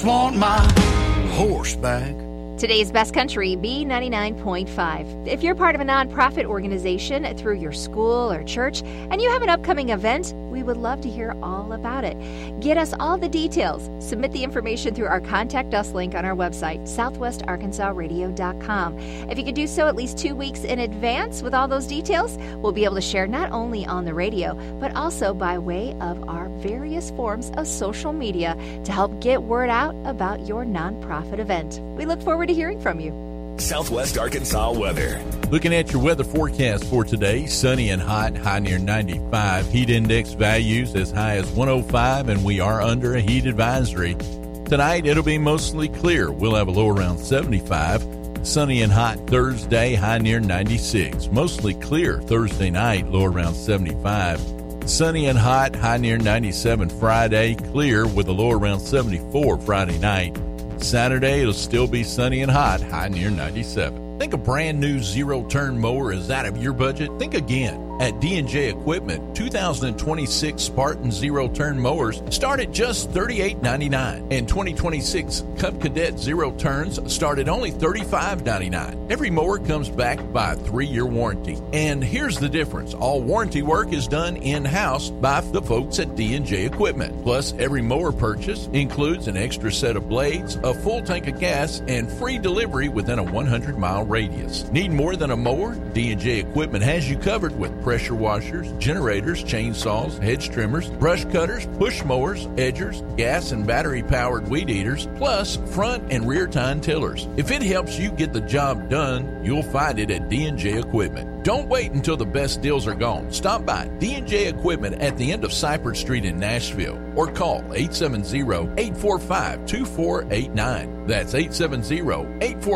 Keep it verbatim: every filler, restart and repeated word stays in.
Want my horse back. Today's Best Country, B ninety-nine point five. If you're part of a nonprofit organization through your school or church and you have an upcoming event, we would love to hear all about it. Get us all the details. Submit the information through our Contact Us link on our website, southwest arkansas radio dot com. If you can do so at least two weeks in advance with all those details, we'll be able to share not only on the radio, but also by way of our various forms of social media to help get word out about your nonprofit event. We look forward to hearing from you. Southwest Arkansas weather. Looking at your weather forecast for today, sunny and hot, high near ninety-five. Heat index values as high as one oh five, and we are under a heat advisory. Tonight, it'll be mostly clear. We'll have a low around seventy-five. Sunny and hot Thursday, high near ninety-six. Mostly clear Thursday night, low around seventy-five. Sunny and hot, high near ninety-seven Friday. Clear with a low around seventy-four Friday night. Saturday, it'll still be sunny and hot, high near ninety-seven. Think a brand new zero-turn mower is out of your budget? Think again. At D and J Equipment, two thousand twenty-six Spartan zero-turn mowers start at just thirty-eight ninety-nine, and twenty twenty-six Cub Cadet zero-turns start at only thirty-five ninety-nine. Every mower comes backed by a three-year warranty. And here's the difference. All warranty work is done in-house by the folks at D and J Equipment. Plus, every mower purchase includes an extra set of blades, a full tank of gas, and free delivery within a one hundred mile radius. Need more than a mower? D and J Equipment has you covered with pressure washers, generators, chainsaws, hedge trimmers, brush cutters, push mowers, edgers, gas and battery-powered weed eaters, plus front and rear tine tillers. If it helps you get the job done, you'll find it at D and J Equipment. Don't wait until the best deals are gone. Stop by D and J Equipment at the end of Cypress Street in Nashville or call eight seven zero, eight four five, two four eight nine. That's eight seven zero, eight four five,